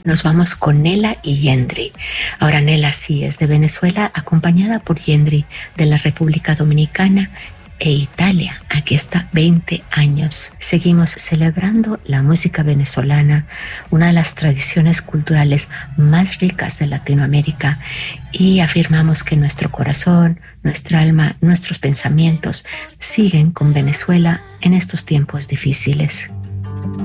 Nos vamos con Nela y Yendri. Ahora Nela sí es de Venezuela, acompañada por Yendri de la República Dominicana e Italia. Aquí está, 20 años. Seguimos celebrando la música venezolana, una de las tradiciones culturales más ricas de Latinoamérica, y afirmamos que nuestro corazón, nuestra alma, nuestros pensamientos siguen con Venezuela en estos tiempos difíciles.